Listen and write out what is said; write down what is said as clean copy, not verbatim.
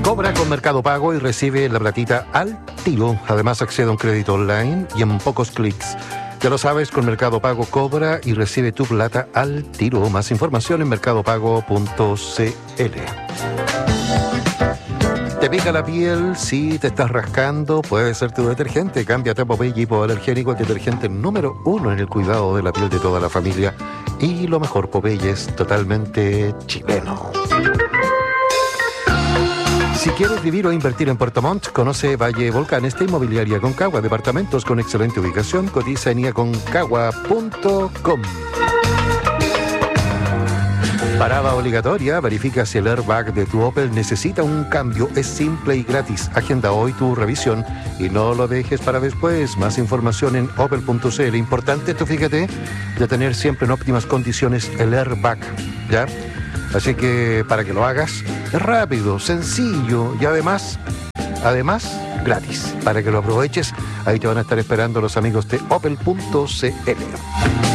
Cobra con Mercado Pago y recibe la platita al tiro. Además, accede a un crédito online y en pocos clics. Ya lo sabes, con Mercado Pago cobra y recibe tu plata al tiro. Más información en mercadopago.cl. ¿Te pica la piel? Sí, te estás rascando, puede ser tu detergente. Cámbiate a Popeye Hipoalergénico, el detergente número 1 en el cuidado de la piel de toda la familia. Y lo mejor, Popeye es totalmente chileno. Si quieres vivir o invertir en Puerto Montt, conoce Valle Volcán, esta inmobiliaria Aconcagua, departamentos con excelente ubicación. Cotiza en iaconcagua.com. Parada obligatoria, verifica si el airbag de tu Opel necesita un cambio. Es simple y gratis. Agenda hoy tu revisión y no lo dejes para después. Más información en opel.cl. Importante esto, fíjate, de tener siempre en óptimas condiciones el airbag, ¿ya? Así que para que lo hagas, es rápido, sencillo y además, gratis. Para que lo aproveches, ahí te van a estar esperando los amigos de opel.cl.